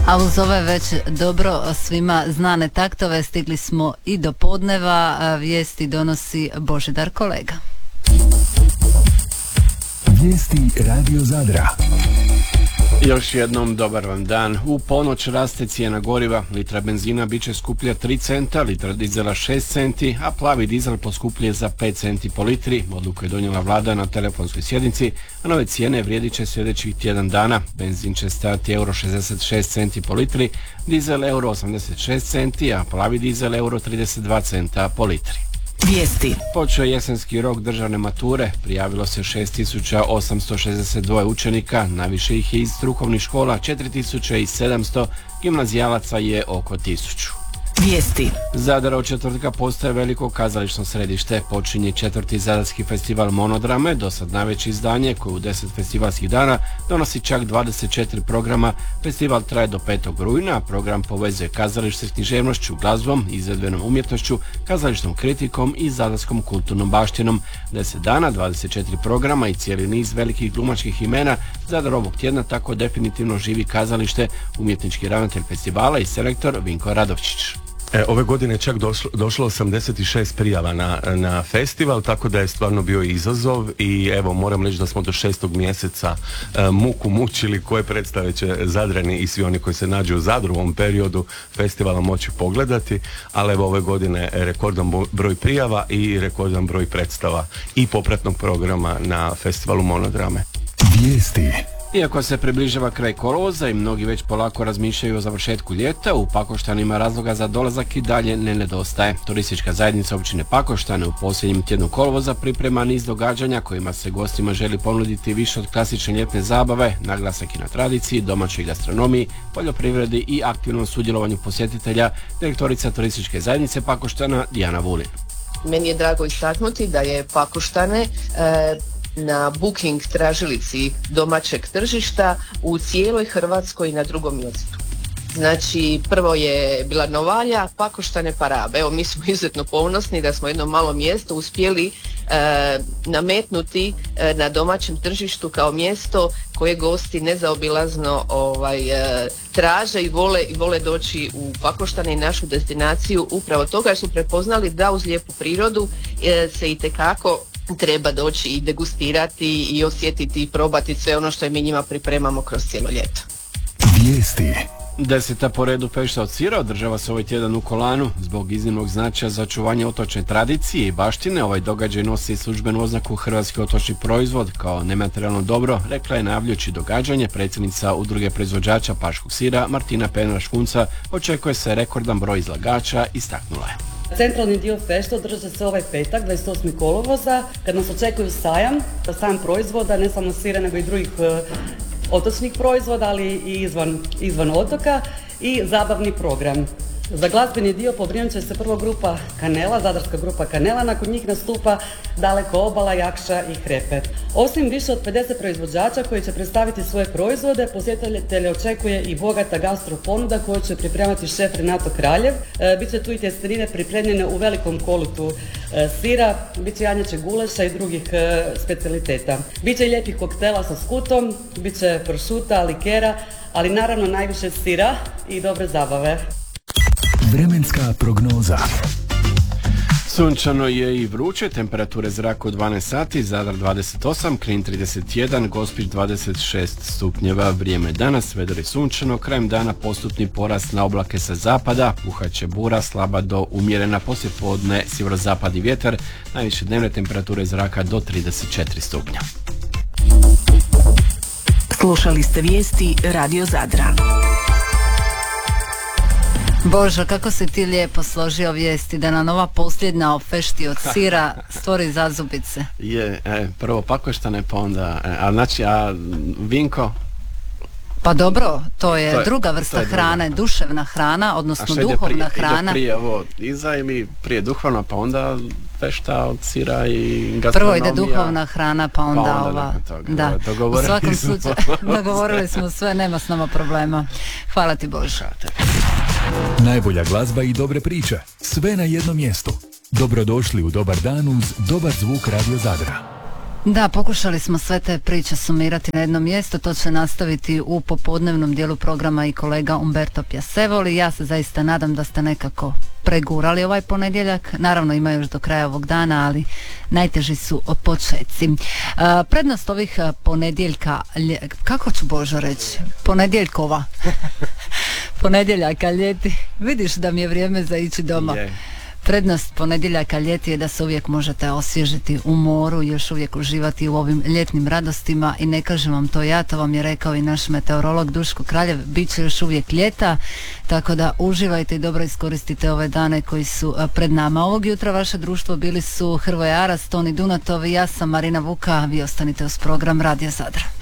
A uz ove već dobro svima znane taktove stigli smo i do podneva. Vijesti donosi Božidar Kolega. Vijesti Radio Zadra. Još jednom dobar vam dan. U ponoć raste cijena goriva. Litra benzina bit će skuplja 3 centa, litra dizela 6 centi, a plavi dizel poskupljuje za 5 centi po litri. Odluku je donijela vlada na telefonskoj sjednici, a nove cijene vrijedit će sljedećih tjedan dana. Benzin će stajati euro 66 centi po litri, dizel euro 86 centi, a plavi dizel euro 32 centa po litri. Vijesti. Počeo je jesenski rok državne mature, prijavilo se 6862 učenika, najviše ih je iz strukovnih škola, 4700, gimnazijalaca je oko 1000. Vijesti. Zadar od četvrtka postaje veliko kazališno središte. Počinje 4. Zadarski festival Monodrame, dosad najveće izdanje koje u 10 festivalskih dana donosi čak 24 programa. Festival traje do 5. rujna, program povezuje kazalište s književnošću, glazbom, izvedbenom umjetnošću, kazališnom kritikom i zadarskom kulturnom baštinom. 10 dana, 24 programa i cijeli niz velikih glumačkih imena. Zadar ovog tjedna tako definitivno živi kazalište, umjetnički ravnatelj festivala i selektor Vinko Radovčić. Ove godine je čak došlo 86 prijava na festival, tako da je stvarno bio izazov i evo moram reći da smo do 6. mjeseca muku mučili koje predstave će Zadrani i svi oni koji se nađu u Zadru u ovom periodu festivala moći pogledati, ali evo ove godine rekordan broj prijava i rekordan broj predstava i popratnog programa na festivalu Monodrame. Vijesti. Iako se približava kraj kolovoza i mnogi već polako razmišljaju o završetku ljeta, u Pakoštanima razloga za dolazak i dalje ne nedostaje. Turistička zajednica općine Pakoštane u posljednjem tjednu kolovoza priprema niz događanja kojima se gostima želi ponuditi više od klasične ljetne zabave, naglasak i na tradiciji, domaćoj gastronomiji, poljoprivredi i aktivnom sudjelovanju posjetitelja, direktorica turističke zajednice Pakoštana Dijana Vulin. Meni je drago istaknuti da je Pakoštane na booking tražilici domaćeg tržišta u cijeloj Hrvatskoj na drugom mjestu. Znači, prvo je bila Novalja, Pakoštane, Parabe. Evo, mi smo izuzetno ponosni da smo jedno malo mjesto uspjeli nametnuti na domaćem tržištu kao mjesto koje gosti nezaobilazno traže i vole doći u Pakoštane i našu destinaciju upravo toga jer su prepoznali da uz lijepu prirodu se itekako treba doći i degustirati i osjetiti i probati sve ono što mi njima pripremamo kroz cijelo ljeto. Vijesti. 10. po redu fešta od sira održava se ovaj tjedan u Kolanu. Zbog iznimnog značaja za očuvanje otočne tradicije i baštine, ovaj događaj nosi službenu oznaku Hrvatski otočni proizvod kao nematerijalno dobro, rekla je najavljujući događanje predsjednica Udruge proizvođača paškog sira Martina Penra-Škunca. Očekuje se rekordan broj izlagača, istaknula je. Centralni dio fešta održat će se ovaj petak, 28. kolovoza, kad nas očekuju sajam proizvoda, ne samo sira, nego i drugih otočnih proizvoda, ali i izvan otoka i zabavni program. Za glazbeni dio pobrinut će se prvo grupa Kanela, zadarska grupa Kanela, nakon njih nastupa Daleko obala, Jakša i Hrepe. Osim više od 50 proizvođača koji će predstaviti svoje proizvode, posjetitelje očekuje i bogata gastro ponuda koju će pripremati šef Renato Kraljev. Biće tu i tjestenine pripremljene u velikom kolutu sira, biće janjačeg guleša i drugih specijaliteta. Biće i lijepih koktela sa skutom, biće pršuta, likera, ali naravno najviše sira i dobre zabave. Vremenska prognoza. Sunčano je i vruće, temperature zraka u 12 sati, Zadar 28, Knin 31, Gospić 26 stupnjeva. Vrijeme danas, vedro i sunčano, krajem dana postupni porast na oblake sa zapada, puhaće bura, slaba do umjerena, poslijepodne sjeverozapadni vjetar, najviše dnevne temperature zraka do 34 stupnja. Slušali ste vijesti Radio Zadra. Božo, kako si ti lijepo složio vijesti da nam ova posljednja o fešti od sira stvori zazubice. Prvo Pakoštane, pa onda, Vinko? Pa dobro, to je druga vrsta hrane, duševna hrana, odnosno duhovna hrana. Prije ovo iza ili prije duhovna, pa onda fešta od sira i gastronomija. Prvo ide duhovna hrana, pa onda ova. Da, u svakom slučaju dogovorili smo sve, nema s nama problema. Hvala ti Bože. Najbolja glazba i dobre priče, sve na jednom mjestu. Dobrodošli u Dobar dan uz dobar zvuk Radio Zadra. Da, pokušali smo sve te priče sumirati na jedno mjesto, to će nastaviti u popodnevnom dijelu programa i kolega Umberto Piasevoli. Ja se zaista nadam da ste nekako pregurali ovaj ponedjeljak, naravno ima još do kraja ovog dana, ali najteži su počeci. Prednost ovih ponedjeljka, kako ću Božo reći, ponedjeljkova, ponedjeljaka ljeti, vidiš da mi je vrijeme za ići doma. Prednost ponedjeljaka ljeti je da se uvijek možete osvježiti u moru, još uvijek uživati u ovim ljetnim radostima i ne kažem vam to ja, to vam je rekao i naš meteorolog Duško Kraljev, bit će još uvijek ljeta, tako da uživajte i dobro iskoristite ove dane koji su pred nama. Ovog jutra vaše društvo bili su Hrvoje Aras, Toni Dunatov i ja sam Marina Vuka, vi ostanite uz program Radio Zadra.